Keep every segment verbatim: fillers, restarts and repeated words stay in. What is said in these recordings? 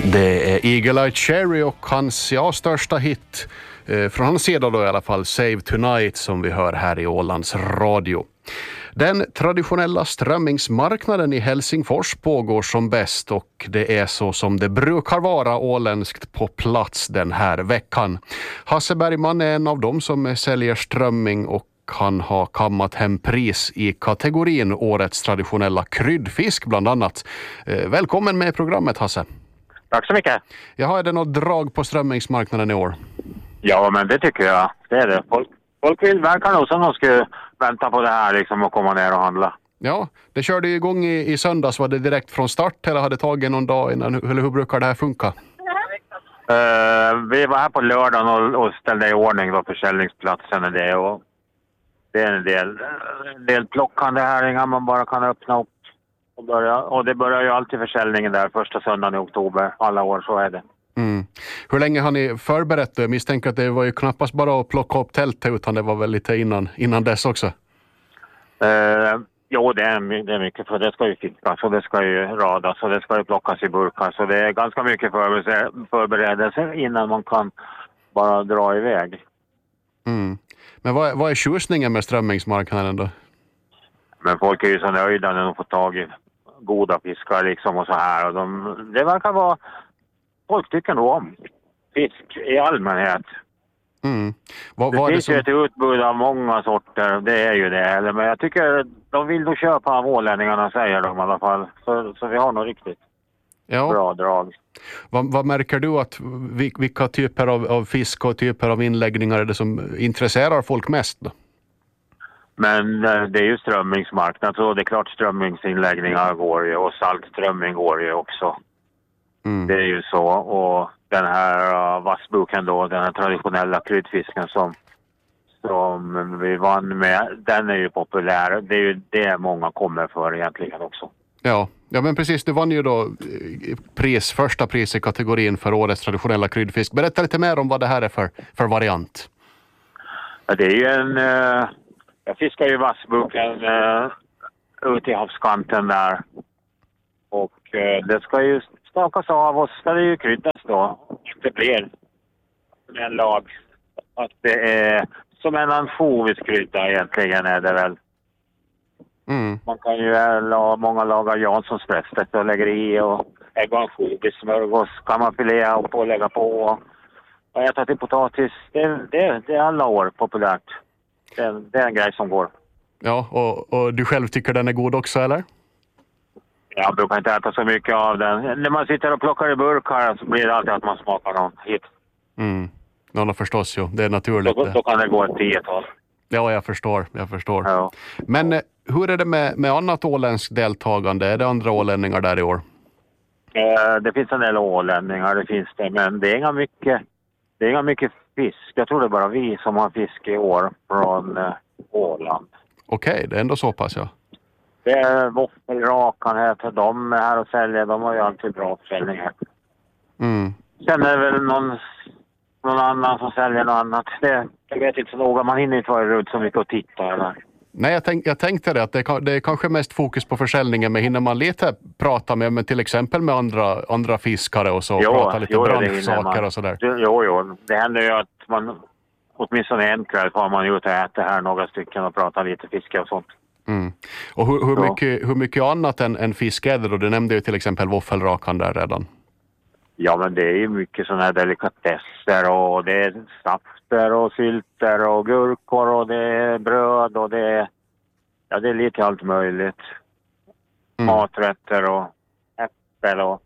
Det är Eagle Eye Cherry och hans ja, största hit eh, från hans sida då i alla fall, Save Tonight, som vi hör här i Ålands Radio. Den traditionella strömmingsmarknaden i Helsingfors pågår som bäst och det är så som det brukar vara åländskt på plats den här veckan. Hasse Bergman är en av dem som säljer strömming och han har kammat hem pris i kategorin Årets traditionella kryddfisk bland annat. Eh, välkommen med i programmet, Hasse. Tack så mycket. Jaha, är det något drag på strömmingsmarknaden i år? Ja, men det tycker jag. Det är det. Folk, folk vill verkar nog som de skulle vänta på det här liksom och komma ner och handla. Ja, det körde igång i, i söndags. Var det direkt från start eller hade det tagit någon dag innan? Eller hur brukar det här funka? Uh, vi var här på lördagen och, och ställde i ordning då försäljningsplatsen och det. Och det är en del, en del plockande häringar man bara kan öppna upp. Och, börja, och det börjar ju alltid försäljningen där första söndagen i oktober. Alla år så är det. Mm. Hur länge har ni förberett det? Jag misstänker att det var ju knappast bara att plocka upp tältet utan det var väl lite innan, innan dess också? Uh, jo, det är, det är mycket för det ska ju fiskas och det ska ju radas och det ska ju plockas i burkar. Så det är ganska mycket förberedelser innan man kan bara dra iväg. Mm. Men vad, vad är tjusningen med strömmingsmarknaden då? Men folk är ju så nöjda när de får tag i goda fiskar liksom och så här. Och de, det verkar vara... Folk tycker nog om fisk i allmänhet. Mm. Vad, det vad finns det som... ju ett utbud av många sorter, det är ju det. Men jag tycker de vill nog köpa av ålänningarna, säger de i alla fall. Så, så vi har nog riktigt ja. bra drag. Vad, vad märker du att vilka typer av, av fisk och typer av inläggningar är det som intresserar folk mest då? Men det är ju strömmingsmarknad så det är klart strömmingsinläggningar går ju och saltströmming går ju också. Mm. Det är ju så och den här uh, vassbuken då, den här traditionella kryddfisken som, som vi vann med, den är ju populär. Det är ju det många kommer för egentligen också. Ja, ja men precis, du vann ju då pris, första pris i kategorin för årets traditionella kryddfisk. Berätta lite mer om vad det här är för, för variant. Ja, det är ju en... Uh, jag fiskar ju vassbuken uh, ut i havskanten där och uh, det ska ju stakas av och ska det ju kryddas då. Det blir en lag att det är som en ansjoviskrydda egentligen är det väl. Mm. Man kan ju la, många lagar Janssonsprästet och lägger i och ägg och ansjovis, smörgås kan man filea upp och lägga på och, och äta till potatis. Det, det, det är alla år populärt. Det, det är en grej som går. Ja, och, och du själv tycker den är god också eller? Jag brukar inte äta så mycket av den. När man sitter och plockar i burkar så blir det alltid att man smakar någon hit. Mm. Ja, förstås ju. Det är naturligt. Då, då kan det gå ett tiotal. Ja, jag förstår. Jag förstår. Ja. Men hur är det med, med annat åländskt deltagande? Är det andra ålänningar där i år? Eh, det finns en del ålänningar, det finns det. Men det är inga mycket, det är inga mycket fisk. Jag tror det är bara vi som har fisk i år från eh, Åland. Okej, okay, det är ändå så pass, ja. Det är Våffelrakan heter de här och säljer. De har ju alltid bra försäljning här. Mm. Sen är det väl någon, någon annan som säljer något annat. Det, jag vet inte så noga. Man hinner inte vara runt så mycket och titta. Eller? Nej, jag, tänk, jag tänkte det. Att det, det är kanske mest fokus på försäljningen. Men hinner man lite prata med, med till exempel med andra, andra fiskare och så? Jo, prata lite jo, branschsaker och sådär? Jo, jo. Det händer ju att man åtminstone en kväll får man ut och äta här några stycken och prata lite fiske och sånt. Mm. Och hur, hur, mycket, hur mycket annat än, än fisk är det då? Du nämnde ju till exempel våffelrakan där redan. Ja, men det är ju mycket sådana här delikatesser och det är safter och sylter och gurkor och det är bröd och det är, ja, det är lite allt möjligt. Mm. Maträtter och äppel och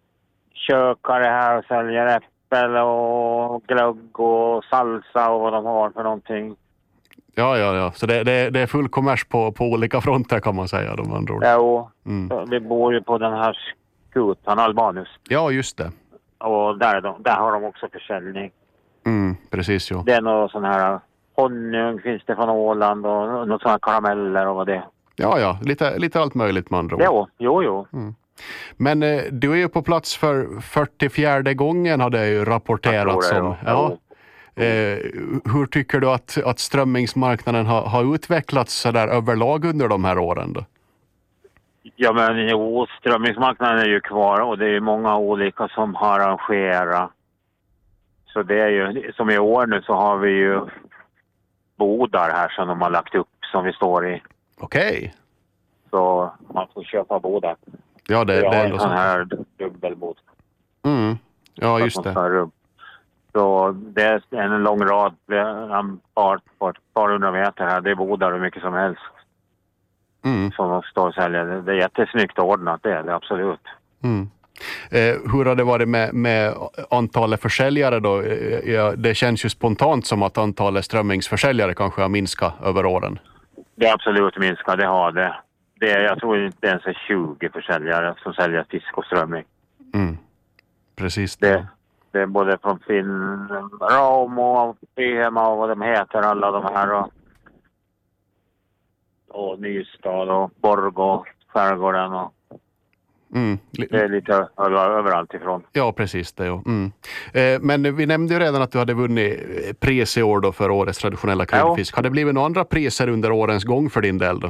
kökare här och säljer äppel och glögg och salsa och vad de har för någonting. Ja, ja, ja. Så det, det, det är full kommers på, på olika fronter kan man säga. De andra ord. Ja, mm. Vi bor ju på den här skutan, Albanus. Ja, just det. Och där, de, där har de också försäljning. Mm, precis, jo. Det är någon sån här honung finns det från Åland och något sådana här karameller och vad det är. Ja, ja. Lite, lite allt möjligt med andra ord. Jo, jo, jo. Mm. Men eh, du är ju på plats för fyrtiofjärde gången har det ju rapporterats om. Ja. Ja. Eh, hur tycker du att, att strömmingsmarknaden har, har utvecklats så där överlag under de här åren då? Ja, men jo, strömmingsmarknaden är ju kvar och det är många olika som har arrangerat. Så det är ju, som i år nu så har vi ju bodar här som de har lagt upp som vi står i. Okej. Okay. Så man får köpa bodar. Ja, det, jag det är ändå så. Här dubbelbod. Mm. Ja, just det. Så det är en lång rad, en par, par, par hundra meter här. Det är bodar hur mycket som helst. Mm. Som de står och säljer. Det är jättesnyggt ordnat, det är det absolut. Mm. Eh, hur har det varit med, med antalet försäljare då? Eh, ja, det känns ju spontant som att antalet strömmingsförsäljare kanske har minskat över åren. Det är absolut minskat, det har det. Det är, jag tror inte ens är tjugo försäljare som säljer fisk och strömming. Mm. Precis. Det, det är både från Finn, Rom och P M och vad de heter, alla de här. Och, och Nystad och Borg och Skärgården och mm. det är lite överallt ifrån. Ja, precis det. Ja. Mm. Eh, men vi nämnde ju redan att du hade vunnit pris i år då för årets traditionella kryddfisk. Ja. Har det blivit några andra priser under årens gång för din del då?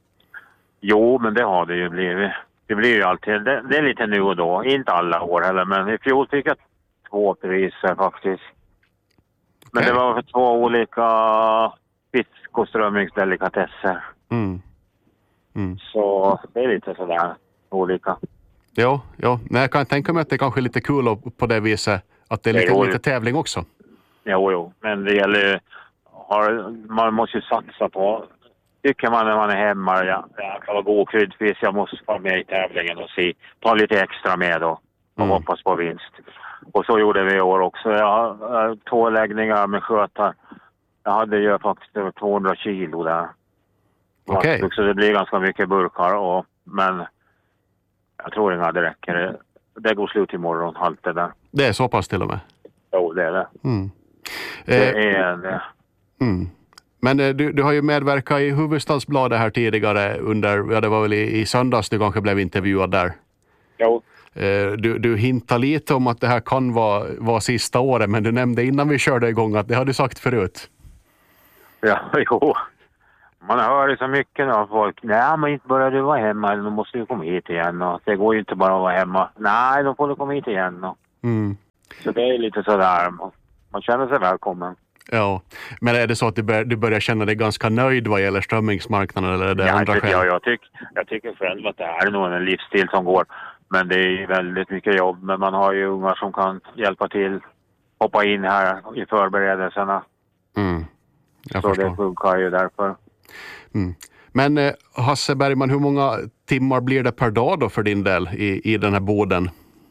Jo, men det har det ju blivit. Det blir ju alltid, det, det är lite nu och då. Inte alla år heller, men i fjol fick jag två priser faktiskt. Men okay. Det var för två olika fisk- och strömmingsdelikatesser. Mm. Mm. Så det är lite sådär olika. Ja, ja. Nej, jag kan tänka mig att det är kanske lite kul cool på det viset att det är lite, jo, lite tävling också. Jo, jo. Men det gäller har, man måste ju satsa på. Tycker man när man är hemma, ja, jag kan vara god kryddfisk, jag måste vara med i tävlingen och se, ta lite extra med då och mm. hoppas på vinst. Och så gjorde vi i år också. Jag har två läggningar med skötar. Jag hade ju faktiskt över tvåhundra kilo där. Okej. Okay. Så det blir ganska mycket burkar, och, men jag tror inte att det räcker. Det går slut imorgon, allt det där. Det är så pass till och med? Jo, det är det. Mm. Det eh, är det. Mm. Men eh, du, du har ju medverkat i Hufvudstadsbladet här tidigare under, ja det var väl i, i söndags du kanske blev intervjuad där. Jo. Eh, du, du hintar lite om att det här kan vara, vara sista året, men du nämnde innan vi körde igång att det har du sagt förut. Ja, jo. Man hör ju så mycket av folk. Nej, men inte börjar du vara hemma, eller då måste du komma hit igen. Och det går ju inte bara att vara hemma. Nej, då får du komma hit igen. Och. Mm. Så det är lite sådär. Man känner sig välkommen. Ja, men är det så att du, bör, du börjar känna dig ganska nöjd vad gäller strömmingsmarknaden? Eller är det ja, andra skäl? Jag, jag, tyck, jag tycker själv att det är nog en livsstil som går. Men det är väldigt mycket jobb. Men man har ju ungar som kan hjälpa till. Hoppa in här i förberedelserna. Mm. Jag så förstår. Det funkar ju därför. Mm. Men eh, Hasse Bergman, hur många timmar blir det per dag då för din del i, i den här boden?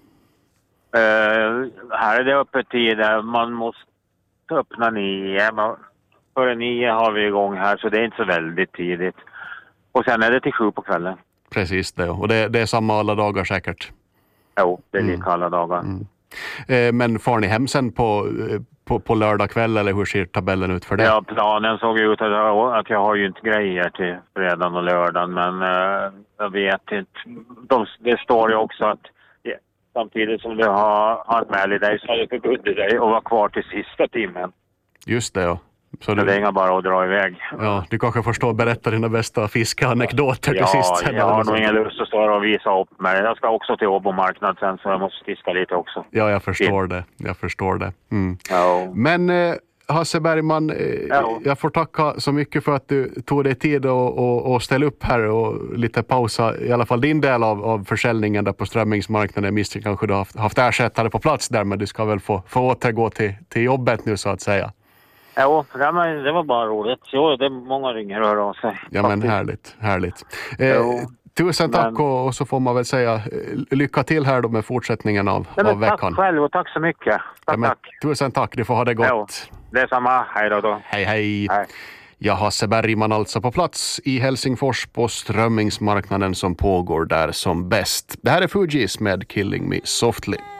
Uh, här är det öppet tid. Man måste öppna nio. Före nio har vi igång här, så det är inte så väldigt tidigt. Och sen är det till sju på kvällen. Precis det, och det, det är samma alla dagar säkert? Jo, det är lika mm. alla dagar. Mm. Eh, men får ni hem sen på... På, på lördag kväll, eller hur ser tabellen ut för det? Ja, planen såg ut att jag, att jag har ju inte grejer till fredagen och lördagen, men uh, jag vet inte. De, det står ju också att ja, samtidigt som du har anmält dig så har du förbundit dig och var kvar till sista timmen. Just det, ja. Så, så du, det är inga bara att dra iväg. Ja, du kanske förstår och berätta dina bästa fiskeanekdoter ja, till sist. Ja, jag har nog ingen lust att stå och visa upp mig. Jag ska också till Åbomarknad sen, så jag måste fiska lite också. Ja, jag förstår det. Jag förstår det. Mm. Ja. Men eh, Hasse Bergman, eh, ja. jag får tacka så mycket för att du tog dig tid och, och, och ställa upp här och lite pausa, i alla fall din del av, av försäljningen där på strömmingsmarknaden. Jag misstänker kanske du har haft, haft ersättare på plats där, men du ska väl få, få återgå till, till jobbet nu så att säga. Jo, det var, det var bara roligt. Jo, det är många ringer och hör av sig. Ja, men härligt, härligt. Eh, tusen tack men... och, och så får man väl säga lycka till här då med fortsättningen av, Nej, av veckan. Tack själv och tack så mycket. Tack, ja, men, tack. Tusen tack, du får ha det gott. Jo, det är samma. Hej då då. Hej, hej. hej. Ja, Hasse Bergman alltså på plats i Helsingfors på strömmingsmarknaden som pågår där som bäst. Det här är Fugees med Killing Me Softly.